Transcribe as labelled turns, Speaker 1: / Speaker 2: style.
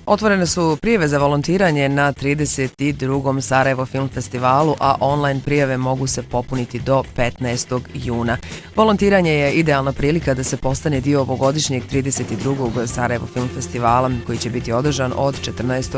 Speaker 1: Otvorene su prijave za volontiranje na 32. Sarajevo Film Festivalu, a online prijave mogu se popuniti do 15. juna. Volontiranje je idealna prilika da se postane dio ovogodišnjeg 32. Sarajevo Film Festivala, koji će biti održan od 14.